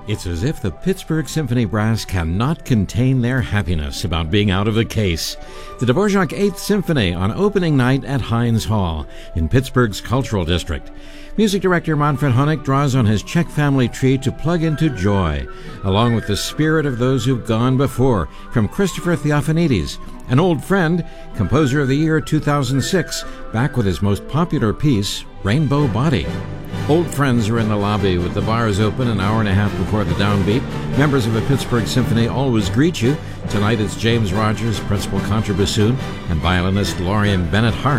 It's as if the Pittsburgh Symphony Brass cannot contain their happiness about being out of the case. The Dvorak 8th Symphony on opening night at Heinz Hall in Pittsburgh's Cultural District. Music director Manfred Honeck draws on his Czech family tree to plug into joy, along with the spirit of those who've gone before, from Christopher Theophanides, an old friend, composer of the year 2006, back with his most popular piece, Rainbow Body. Old friends are in the lobby with the bars open an hour and a half before the downbeat. Members of the Pittsburgh Symphony always greet you. Tonight it's James Rogers, principal contrabassoon, and violinist Lorian Bennett Hart.